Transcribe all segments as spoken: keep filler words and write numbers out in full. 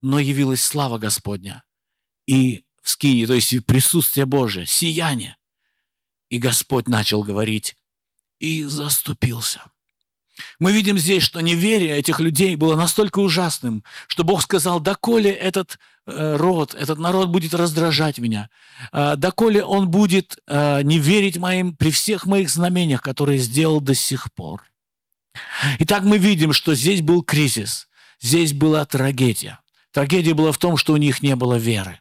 но явилась слава Господня. И в скинии, то есть присутствие Божие, сияние. И Господь начал говорить и заступился. Мы видим здесь, что неверие этих людей было настолько ужасным, что Бог сказал: доколе этот э, род, этот народ будет раздражать меня, э, доколе он будет э, не верить моим при всех моих знамениях, которые сделал до сих пор. Итак, мы видим, что здесь был кризис, здесь была трагедия. Трагедия была в том, что у них не было веры.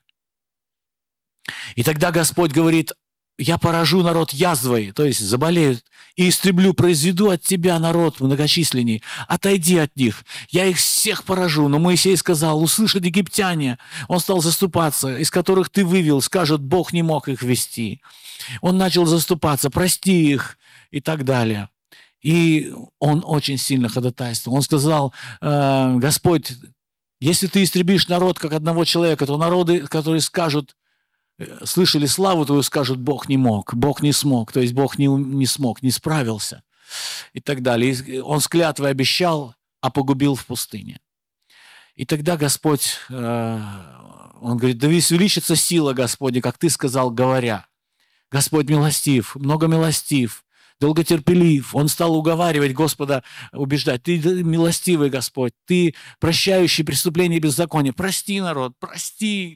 И тогда Господь говорит: я поражу народ язвой, то есть заболеют, и истреблю, произведу от тебя народ многочисленней. Отойди от них, я их всех поражу. Но Моисей сказал: услышат египтяне. Он стал заступаться, из которых ты вывел, скажут: Бог не мог их вести. Он начал заступаться: прости их, и так далее. И он очень сильно ходатайствовал. Он сказал: э, Господь, если ты истребишь народ как одного человека, то народы, которые скажут, слышали славу твою, скажут: Бог не мог, Бог не смог, то есть Бог не, не смог, не справился, и так далее. И он с клятвой обещал, а погубил в пустыне. И тогда Господь, э, он говорит: да увеличится сила Господня, как ты сказал, говоря. Господь милостив, много милостив, долготерпелив. Он стал уговаривать Господа, убеждать: ты милостивый Господь, ты прощающий преступления и беззакония, прости народ, прости.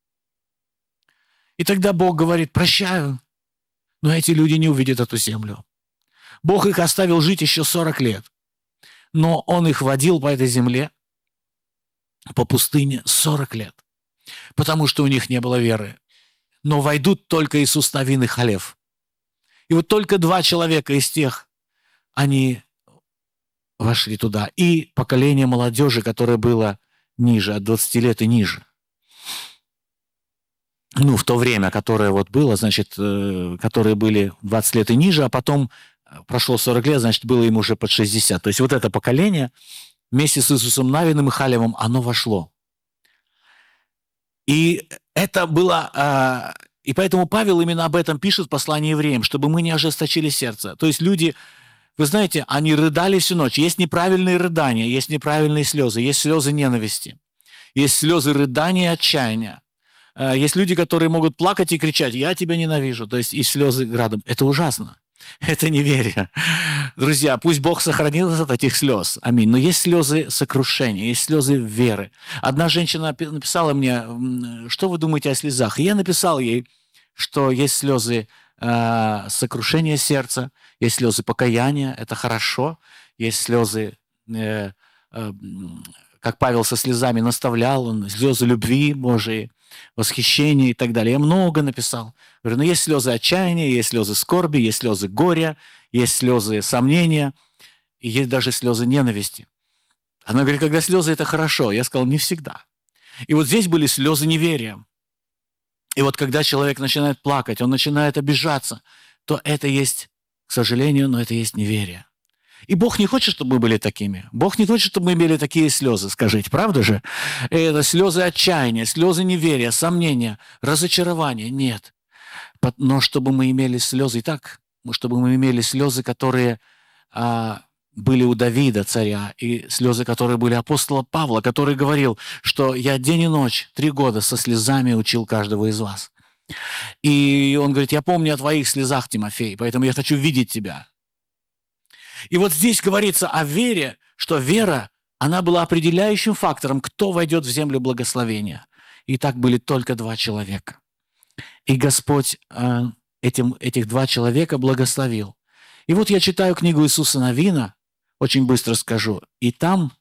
И тогда Бог говорит: прощаю, но эти люди не увидят эту землю. Бог их оставил жить еще сорок лет, но Он их водил по этой земле, по пустыне сорок лет, потому что у них не было веры. Но войдут только Иисус Навин и Халев. И вот только два человека из тех, они вошли туда. И поколение молодежи, которое было ниже, от двадцати лет и ниже. Ну, в то время, которое вот было, значит, э, которые были двадцать лет и ниже, а потом прошло сорок лет, значит, было им уже под шестьдесят. То есть вот это поколение вместе с Иисусом Навиным и Халевом, оно вошло. И это было... Э, и поэтому Павел именно об этом пишет в послании евреям, чтобы мы не ожесточили сердце. То есть люди, вы знаете, они рыдали всю ночь. Есть неправильные рыдания, есть неправильные слезы, есть слезы ненависти, есть слезы рыдания и отчаяния. Есть люди, которые могут плакать и кричать: я тебя ненавижу, то есть и слезы градом. Это ужасно. Это неверие. Друзья, пусть Бог сохранил нас от этих слез. Аминь. Но есть слезы сокрушения, есть слезы веры. Одна женщина написала мне: что вы думаете о слезах? И я написал ей, что есть слезы э, сокрушения сердца, есть слезы покаяния, это хорошо, есть слезы... Э, э, как Павел со слезами наставлял, он слезы любви Божией, восхищения и так далее. Я много написал. Говорю: ну есть слезы отчаяния, есть слезы скорби, есть слезы горя, есть слезы сомнения, и есть даже слезы ненависти. Она говорит: когда слезы, это хорошо. Я сказал: не всегда. И вот здесь были слезы неверия. И вот когда человек начинает плакать, он начинает обижаться, то это есть, к сожалению, но это есть неверие. И Бог не хочет, чтобы мы были такими. Бог не хочет, чтобы мы имели такие слезы, скажите, правда же? Это слезы отчаяния, слезы неверия, сомнения, разочарования. Нет. Но чтобы мы имели слезы, и так, чтобы мы имели слезы, которые а, были у Давида, царя, и слезы, которые были у апостола Павла, который говорил, что я день и ночь, три года со слезами учил каждого из вас. И он говорит: я помню о твоих слезах, Тимофей, поэтому я хочу видеть тебя. И вот здесь говорится о вере, что вера, она была определяющим фактором, кто войдет в землю благословения. И так были только два человека. И Господь э, этим, этих два человека благословил. И вот я читаю книгу Иисуса Навина, очень быстро скажу, и там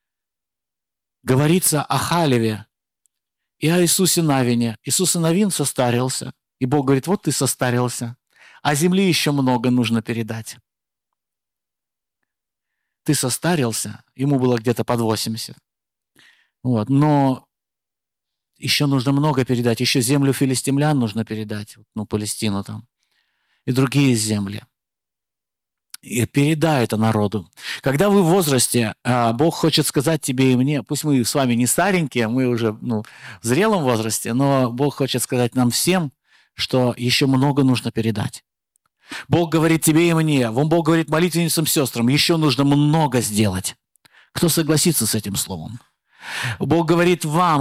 говорится о Халеве и о Иисусе Навине. Иисус Навин состарился, и Бог говорит: вот ты состарился, а земли еще много нужно передать. Ты состарился, ему было где-то под восемьдесят. Вот. Но еще нужно много передать. Еще землю филистимлян нужно передать, ну, Палестину там, и другие земли. И передай это народу. Когда вы в возрасте, Бог хочет сказать тебе и мне, пусть мы с вами не старенькие, мы уже ну, в зрелом возрасте, но Бог хочет сказать нам всем, что еще много нужно передать. Бог говорит тебе и мне, вон Бог говорит молитвенницам, сестрам, еще нужно много сделать. Кто согласится с этим словом? Бог говорит вам,